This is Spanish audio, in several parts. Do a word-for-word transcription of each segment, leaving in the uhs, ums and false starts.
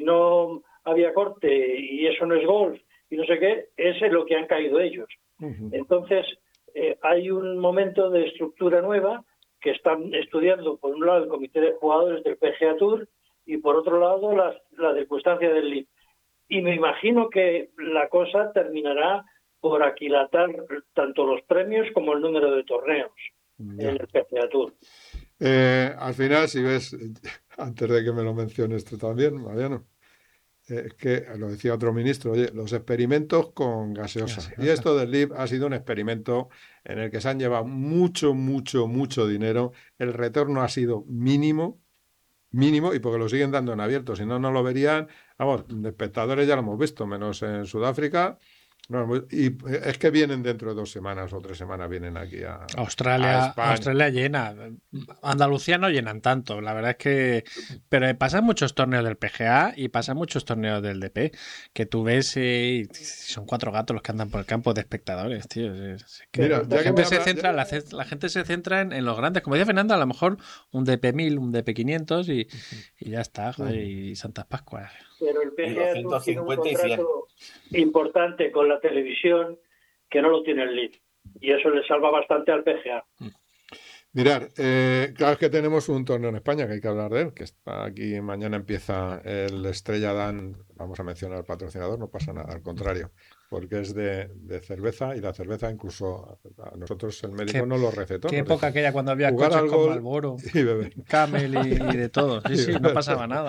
no había corte y eso no es golf y no sé qué, es en lo que han caído ellos. Uh-huh. Entonces, eh, hay un momento de estructura nueva que están estudiando, por un lado, el Comité de Jugadores del P G A Tour y, por otro lado, la, la circunstancia del L I V. Y me imagino que la cosa terminará por aquilatar tanto los premios como el número de torneos ya. En el P G A Tour. Eh, al final, si ves, antes de que me lo menciones tú también, Mariano, eh, es que lo decía otro ministro, oye, los experimentos con gaseosa. gaseosa. Y esto del L I V ha sido un experimento en el que se han llevado mucho, mucho, mucho dinero. El retorno ha sido mínimo, mínimo, y porque lo siguen dando en abierto, si no, no lo verían. Vamos, de espectadores ya lo hemos visto, menos en Sudáfrica. No, y es que vienen dentro de dos semanas o tres semanas, vienen aquí a Australia, a España. Australia llena. Andalucía no llenan tanto, la verdad es que... Pero pasan muchos torneos del P G A y pasan muchos torneos del D P, que tú ves, eh, son cuatro gatos los que andan por el campo de espectadores, tío. Es, es que Mira, la, gente se habla, centra, ya... la, la gente se centra en, en los grandes. Como decía Fernando, a lo mejor un D P mil, un D P quinientos y, y ya está, joder, y Santas Pascuas. Pero el P G A tiene un contrato importante con la televisión que no lo tiene el L I V, y eso le salva bastante al P G A. Mirar, eh, claro es que tenemos un torneo en España que hay que hablar de él, que está aquí, mañana empieza el Estrella Dan, vamos a mencionar al patrocinador, no pasa nada, al contrario, porque es de, de cerveza, y la cerveza incluso a nosotros el médico ¿Qué, no lo recetó. Qué época aquella cuando había coches con Marlboro, y beber. Camel y, y de todo, sí, sí, no pasaba nada.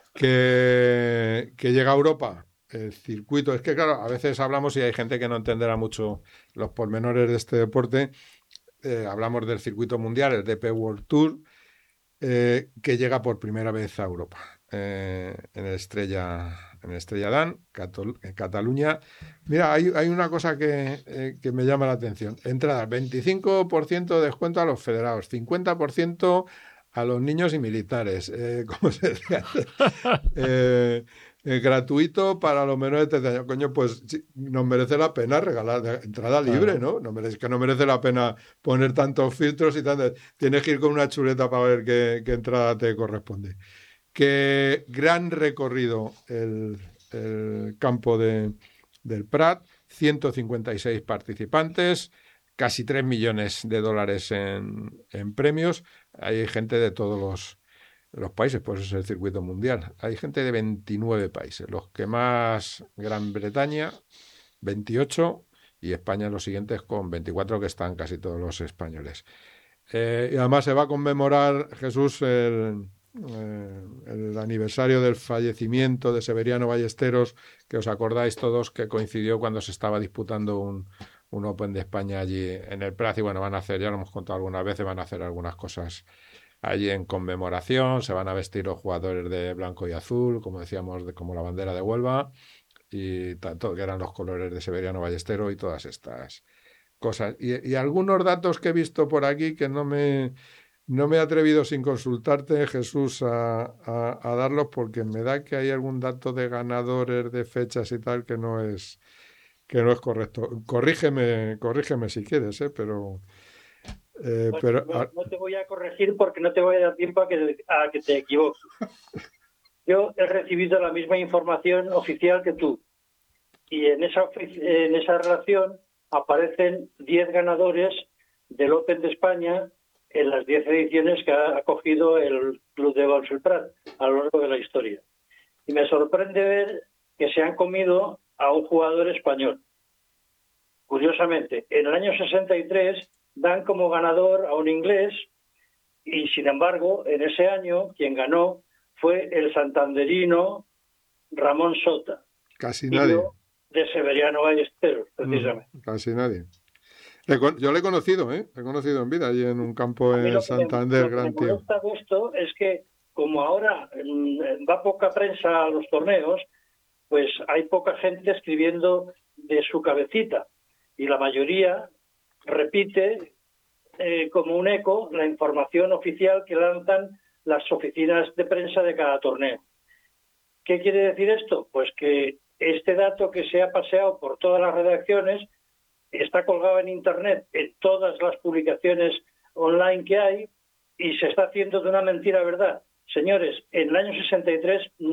Que, que llega a Europa el circuito, es que claro, a veces hablamos y hay gente que no entenderá mucho los pormenores de este deporte. Eh, hablamos del circuito mundial, el D P World Tour, eh, que llega por primera vez a Europa, eh, en el Estrella, en el Estrella Dan, Catal- en Cataluña. Mira, hay, hay una cosa que, eh, que me llama la atención. Entradas, veinticinco por ciento de descuento a los federados, cincuenta por ciento a los niños y militares, eh, ¿cómo se decía? eh, eh, gratuito para los menores de trece años. Coño, pues sí, nos merece la pena regalar entrada libre, claro. ¿no? No merece, que no merece la pena poner tantos filtros y tantos. Tienes que ir con una chuleta para ver qué, qué entrada te corresponde. Que gran recorrido el, el campo de, del Prat, ciento cincuenta y seis participantes, casi tres millones de dólares en, en premios. Hay gente de todos los, los países, pues es el circuito mundial. Hay gente de veintinueve países, los que más, Gran Bretaña, veintiocho, y España los siguientes con veinticuatro, que están casi todos los españoles. Eh, y además se va a conmemorar, Jesús, el, eh, el aniversario del fallecimiento de Severiano Ballesteros, que os acordáis todos que coincidió cuando se estaba disputando un, un Open de España allí en el Prat, y bueno, van a hacer, ya lo hemos contado algunas veces, van a hacer algunas cosas allí en conmemoración, se van a vestir los jugadores de blanco y azul, como decíamos, de, como la bandera de Huelva, y tanto que eran los colores de Severiano Ballesteros y todas estas cosas. Y, y algunos datos que he visto por aquí que no me, no me he atrevido sin consultarte, Jesús, a, a, a darlos, porque me da que hay algún dato de ganadores, de fechas y tal, que no es, que no es correcto. Corrígeme, corrígeme si quieres, ¿eh? pero... Eh, pues pero no, no te voy a corregir porque no te voy a dar tiempo a que, a que te equivoques. Yo he recibido la misma información oficial que tú, y en esa, en esa relación aparecen diez ganadores del Open de España en las diez ediciones que ha acogido el Club de Golf El Prat a lo largo de la historia. Y me sorprende ver que se han comido a un jugador español. Curiosamente, en el año sesenta y tres dan como ganador a un inglés, y sin embargo, en ese año quien ganó fue el santanderino Ramón Sota. Casi nadie. De Severiano Ballesteros, precisamente. Mm, casi nadie. Yo le he conocido, ¿eh? Le he conocido en vida, allí en un campo en Santander, gran tío. Lo que me gusta de esto es que, como ahora va poca prensa a los torneos, pues hay poca gente escribiendo de su cabecita, y la mayoría repite eh, como un eco la información oficial que lanzan las oficinas de prensa de cada torneo. ¿Qué quiere decir esto? Pues que este dato que se ha paseado por todas las redacciones está colgado en Internet, en todas las publicaciones online que hay, y se está haciendo de una mentira verdad. Señores, en el año sesenta y tres